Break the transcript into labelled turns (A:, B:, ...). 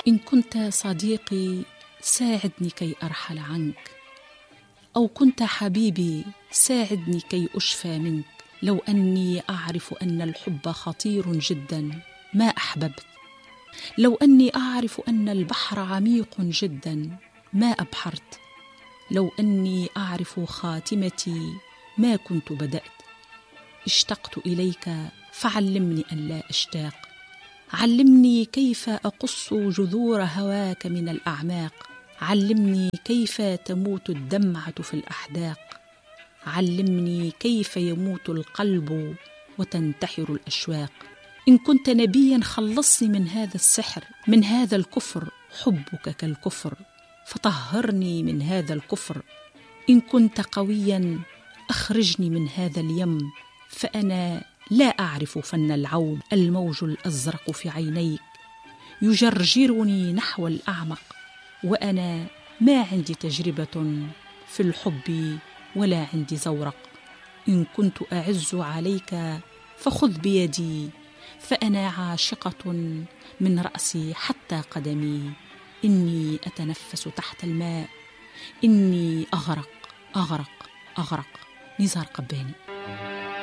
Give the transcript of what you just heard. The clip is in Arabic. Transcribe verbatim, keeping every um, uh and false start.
A: إن كنت صديقي ساعدني كي أرحل عنك، أو كنت حبيبي ساعدني كي أشفى منك. لو أني أعرف أن الحب خطير جدا ما أحببت، لو أني أعرف أن البحر عميق جدا ما أبحرت، لو أني أعرف خاتمتي ما كنت بدأت. اشتقت إليك فعلمني أن لا أشتاق، علمني كيف أقص جذور هواك من الأعماق، علمني كيف تموت الدمعة في الأحداق، علمني كيف يموت القلب وتنتحر الأشواق. إن كنت نبيا خلصني من هذا السحر، من هذا الكفر، حبك كالكفر فطهرني من هذا الكفر. إن كنت قويا أخرجني من هذا اليم، فأنا لا أعرف فن العوم. الموج الأزرق في عينيك يجرجرني نحو الأعمق، وأنا ما عندي تجربة في الحب ولا عندي زورق. إن كنت أعز عليك فخذ بيدي، فأنا عاشقة من رأسي حتى قدمي. إني أتنفس تحت الماء، إني أغرق أغرق أغرق. نزار قباني.